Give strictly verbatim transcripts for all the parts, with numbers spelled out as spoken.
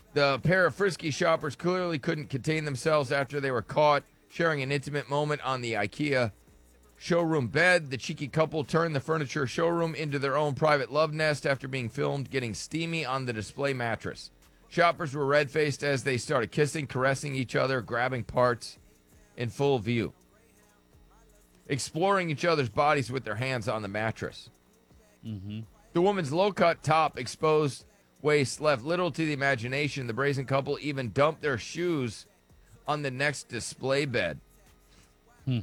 The pair of frisky shoppers clearly couldn't contain themselves after they were caught sharing an intimate moment on the IKEA showroom bed. The cheeky couple turned the furniture showroom into their own private love nest after being filmed getting steamy on the display mattress. Shoppers were red-faced as they started kissing, caressing each other, grabbing parts in full view, exploring each other's bodies with their hands on the mattress. Mm-hmm. The woman's low-cut top, exposed waist left little to the imagination. The brazen couple even dumped their shoes on the next display bed. Hmm.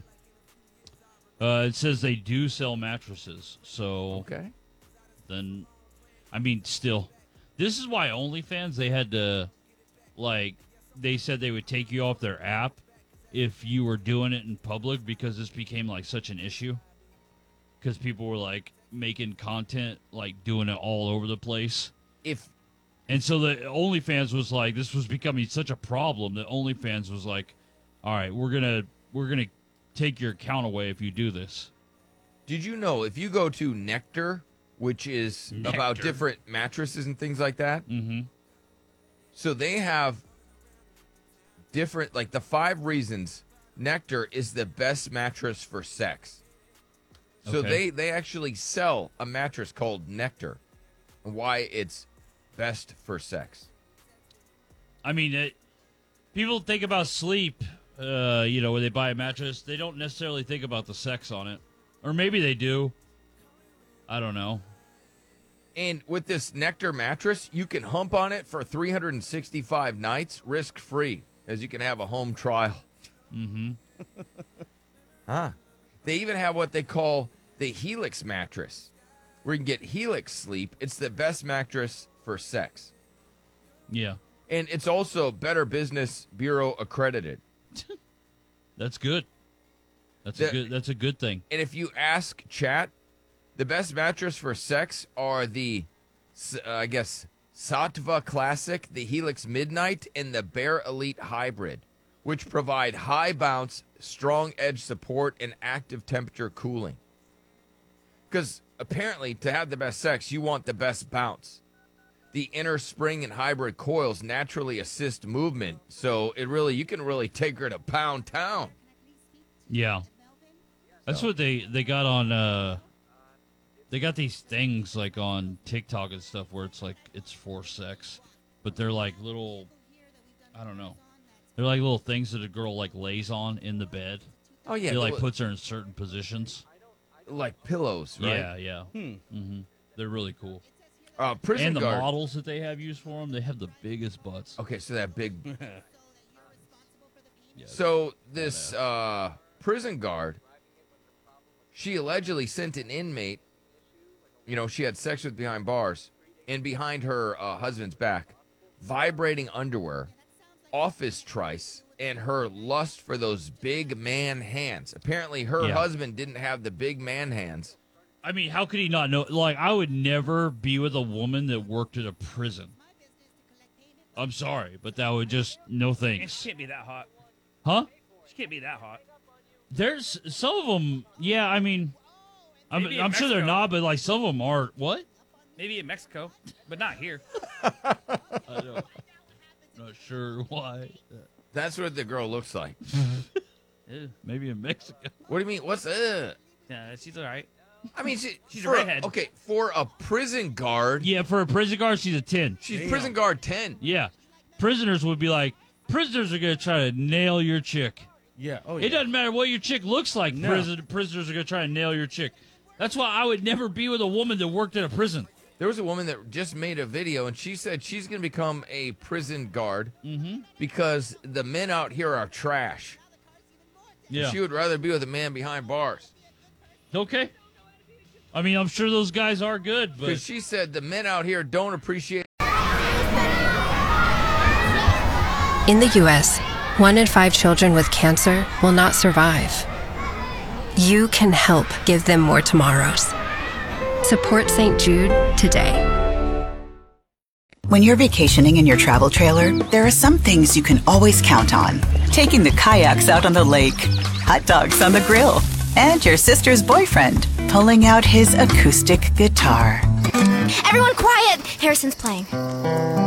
Uh, it says they do sell mattresses, so okay. Then, I mean, still, this is why OnlyFans, they had to, like, they said they would take you off their app if you were doing it in public because this became, like, such an issue. Because people were, like, making content, like, doing it all over the place. If And so the OnlyFans was like, this was becoming such a problem that OnlyFans was like, all right, we're going to, we're going to take your account away if you do this. Did you know if you go to Nectar, which is Nectar. about different mattresses and things like that, mm-hmm. so they have different, like the five reasons Nectar is the best mattress for sex. So Okay. they, they actually sell a mattress called Nectar and why it's best for sex. I mean, it, people think about sleep, uh, you know, when they buy a mattress. They don't necessarily think about the sex on it. Or maybe they do. I don't know. And with this Nectar mattress, you can hump on it for three hundred sixty-five nights, risk-free, as you can have a home trial. Mm-hmm. Huh. They even have what they call the Helix mattress, where you can get Helix sleep. It's the best mattress for sex. Yeah. And it's also Better Business Bureau accredited. That's good. That's The- a good. That's a good thing. And if you ask chat, the best mattress for sex are the, uh, I guess, Sattva Classic, the Helix Midnight, and the Bear Elite Hybrid, which provide high bounce, strong edge support, and active temperature cooling. Because apparently, to have the best sex, you want the best bounce. The inner spring and hybrid coils naturally assist movement, so it really you can really take her to Pound Town. Yeah. That's what they, they got on, uh, they got these things like on TikTok and stuff where it's like, it's for sex, but they're like little, I don't know. They're like little things that a girl like lays on in the bed. Oh yeah, It like the- puts her in certain positions. like pillows, right? Yeah, yeah. Hmm. Mm-hmm. They're really cool. Uh, prison and the guard. models that they have used for them, they have the biggest butts. Okay, so that big. Yeah, So this uh, prison guard, she allegedly sent an inmate. You know, she had sex with behind bars, and behind her uh, husband's back, vibrating underwear, office trice, and her lust for those big man hands. Apparently, her Yeah. husband didn't have the big man hands. I mean, how could he not know? Like, I would never be with a woman that worked at a prison. I'm sorry, but that would just, no And thanks. she can't be that hot. Huh? She can't be that hot. There's some of them, yeah, I mean, I'm, Maybe in I'm sure they're Mexico. not, but like some of them are. What? Maybe in Mexico, but not here. I don't, not sure why. That's what the girl looks like. Ew. Maybe in Mexico. What do you mean? What's uh? Yeah, she's all right. I mean, she, She's for a redhead. Okay, for a prison guard, Yeah, for a prison guard, she's a ten. she's prison guard ten. Yeah. Prisoners would be like, prisoners are going to try to nail your chick. Yeah. Oh, It doesn't matter what your chick looks like. No. Prison, prisoners are going to try to nail your chick. That's why I would never be with a woman that worked at a prison. There was a woman that just made a video, and she said she's going to become a prison guard Mm-hmm. because the men out here are trash. Yeah. She would rather be with a man behind bars. Okay. I mean, I'm sure those guys are good, but Because she said the men out here don't appreciate. In the U S, one in five children with cancer will not survive. You can help give them more tomorrows. Support Saint Jude today. When you're vacationing in your travel trailer, there are some things you can always count on. Taking the kayaks out on the lake, hot dogs on the grill, and your sister's boyfriend pulling out his acoustic guitar. Everyone quiet! Harrison's playing.